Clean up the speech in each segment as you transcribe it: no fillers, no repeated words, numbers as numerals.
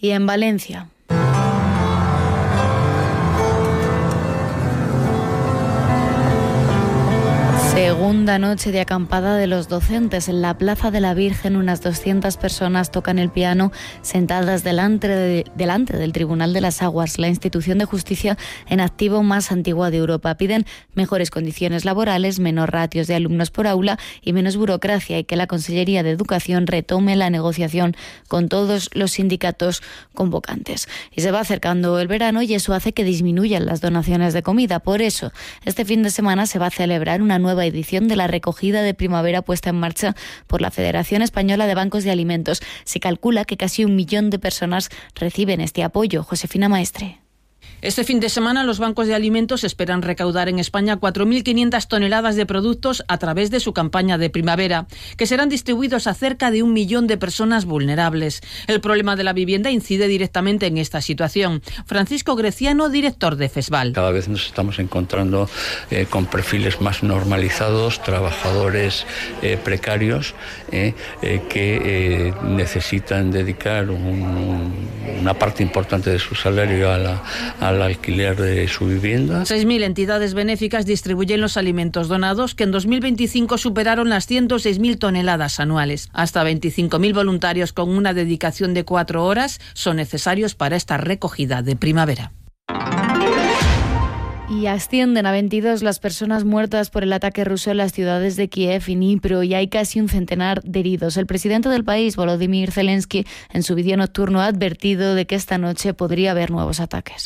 Y en Valencia, segunda noche de acampada de los docentes. En la Plaza de la Virgen, unas 200 personas tocan el piano sentadas delante del Tribunal de las Aguas, la institución de justicia en activo más antigua de Europa. Piden mejores condiciones laborales, menos ratios de alumnos por aula y menos burocracia, y que la Consellería de Educación retome la negociación con todos los sindicatos convocantes. Y se va acercando el verano y eso hace que disminuyan las donaciones de comida. Por eso, este fin de semana se va a celebrar una nueva edición de la recogida de primavera puesta en marcha por la Federación Española de Bancos de Alimentos. Se calcula que casi 1 millón de personas reciben este apoyo. Josefina Maestre. Este fin de semana los bancos de alimentos esperan recaudar en España 4.500 toneladas de productos a través de su campaña de primavera, que serán distribuidos a cerca de 1 millón de personas vulnerables. El problema de la vivienda incide directamente en esta situación. Francisco Greciano, director de FESVAL. Cada vez nos estamos encontrando con perfiles más normalizados, trabajadores precarios que necesitan dedicar una parte importante de su salario al alquiler de su vivienda. 6.000 entidades benéficas distribuyen los alimentos donados, que en 2025 superaron las 106.000 toneladas anuales. Hasta 25.000 voluntarios con una dedicación de 4 horas son necesarios para esta recogida de primavera. Y ascienden a 22 las personas muertas por el ataque ruso en las ciudades de Kiev y Dnipro, y hay casi un centenar de heridos. El presidente del país, Volodymyr Zelensky, en su vídeo nocturno ha advertido de que esta noche podría haber nuevos ataques.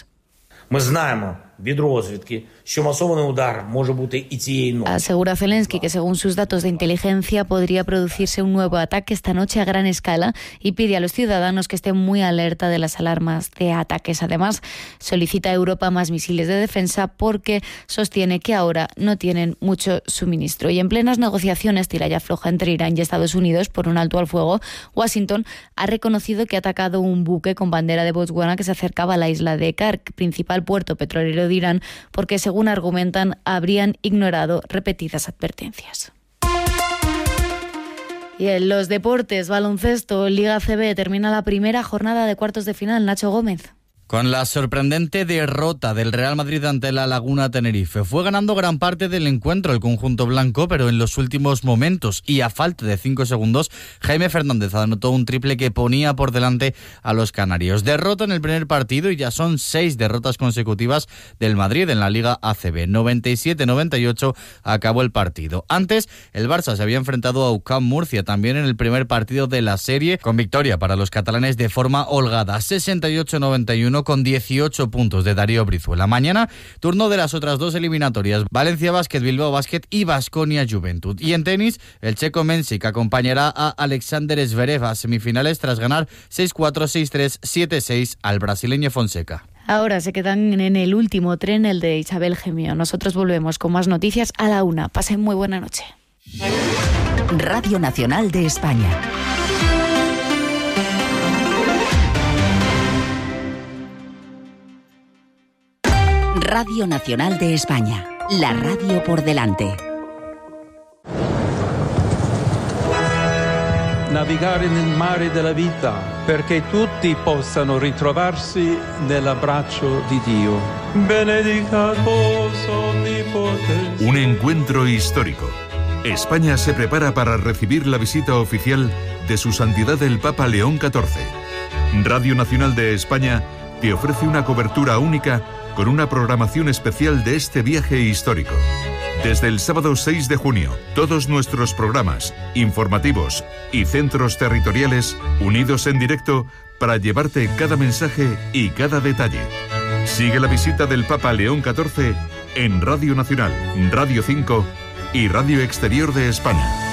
Asegura Zelensky que según sus datos de inteligencia podría producirse un nuevo ataque esta noche a gran escala y pide a los ciudadanos que estén muy alerta de las alarmas de ataques. Además, solicita a Europa más misiles de defensa porque sostiene que ahora no tienen mucho suministro. Y en plenas negociaciones tira y afloja entre Irán y Estados Unidos por un alto al fuego, Washington ha reconocido que ha atacado un buque con bandera de Botswana que se acercaba a la isla de Kark, principal puerto petrolero de Irán, porque según argumentan habrían ignorado repetidas advertencias. Y en los deportes, baloncesto, Liga ACB, termina la primera jornada de cuartos de final. Nacho Gómez. Con la sorprendente derrota del Real Madrid ante la Laguna Tenerife, fue ganando gran parte del encuentro el conjunto blanco, pero en los últimos momentos y a falta de 5 segundos, Jaime Fernández anotó un triple que ponía por delante a los canarios. Derrota en el primer partido y ya son 6 derrotas consecutivas del Madrid en la Liga ACB. 97-98 acabó el partido. Antes, el Barça se había enfrentado a UCAM Murcia también en el primer partido de la serie, con victoria para los catalanes de forma holgada, 68-91, con 18 puntos de Darío Brizuela. Mañana, turno de las otras 2 eliminatorias, Valencia Basket, Bilbao Basket y Baskonia Juventud. Y en tenis, el checo Mensik acompañará a Alexander Zverev a semifinales tras ganar 6-4, 6-3, 7-6 al brasileño Fonseca. Ahora se quedan en el último tren, el de Isabel Gemio. Nosotros volvemos con más noticias a la 1. Pasen muy buena noche. Radio Nacional de España. Radio Nacional de España, la radio por delante. Navigare nel mare della vita, perché tutti possano ritrovarsi nell'abbraccio di Dio. Benedicat vos omnipotens. Un encuentro histórico. España se prepara para recibir la visita oficial de Su Santidad el Papa León XIV. Radio Nacional de España te ofrece una cobertura única con una programación especial de este viaje histórico. Desde el sábado 6 de junio, todos nuestros programas, informativos y centros territoriales unidos en directo para llevarte cada mensaje y cada detalle. Sigue la visita del Papa León XIV en Radio Nacional, Radio 5 y Radio Exterior de España.